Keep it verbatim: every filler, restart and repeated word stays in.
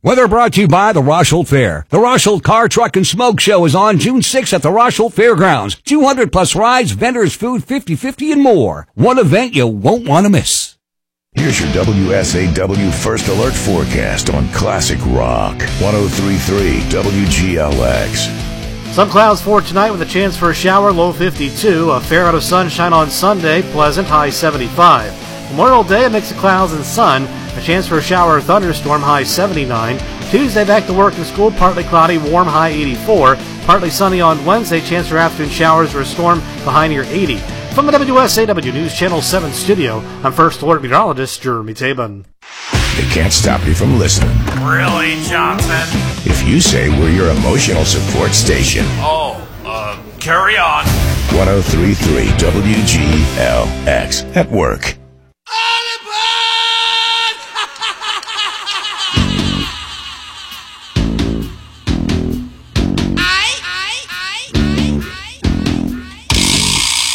Weather brought to you by the Rosholt Fair. The Rosholt Car, Truck, and Smoke Show is on June sixth at the Rosholt Fairgrounds. two hundred plus rides, vendors, food, fifty fifty, and more. One event you won't want to miss. Here's your W S A W First Alert forecast on Classic Rock. one oh three point three W G L X. Some clouds for tonight with a chance for a shower, low fifty-two. A fair amount of sunshine on Sunday, pleasant, high seventy-five. Memorial Day, a mix of clouds and sun. A chance for a shower or thunderstorm, high seventy-nine. Tuesday, back to work and school, partly cloudy, warm, high eighty-four. Partly sunny on Wednesday, chance for afternoon showers or a storm, the high near eighty. From the W S A W News Channel seven studio, I'm First Alert Meteorologist Jeremy Tabin. They can't stop you from listening. Really, Johnson? If you say we're your emotional support station. Oh, uh, carry on. one oh three point three W G L X at work.